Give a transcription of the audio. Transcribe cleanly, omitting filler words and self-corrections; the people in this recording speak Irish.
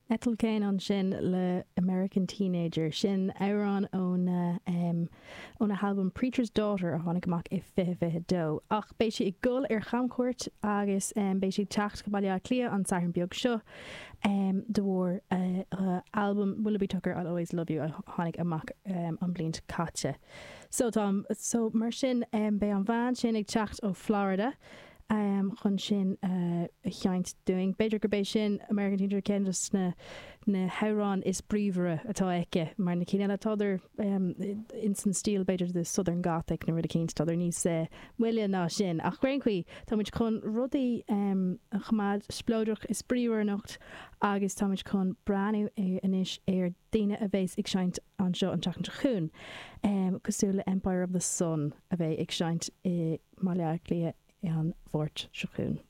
Etal céin an sin le American Teenager sin éran ón a halbum Preacher's Daughter a tháinig amach I fiche dó. Ach béis si I gul ar chamcuirt agus béis si teacht go bailile clia an saithn beag seo de bhór album Willoughby Tucker I'll Always Love You a tháinig amach an blint caite. So mar sin bé an bhain sin ag teacht ó Florida chun sin cheint doing beidir gur béis sin American Teenager cén just na hairán is bríomhre atá aice mar na cíine atáidir instant steel beidir the Southern Gothic na rud a cíns táidir níos muile ná sin ach réincuí tá muid chun rudaí a chumad splóideach is bríomhar nocht agus tá muid chun breanú inis ar daine a bheits ag seint an seo an teachn chuún cosúla Empire of the Sun a bheith ag seint I Máile lia an bhórt seachún.